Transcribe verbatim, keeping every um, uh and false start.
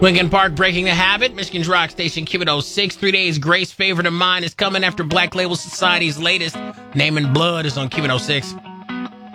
Lincoln Park breaking the habit. Michigan's rock station Q one oh six. Three days grace favorite of mine is coming after Black Label Society's latest Name and Blood is on Q one oh six.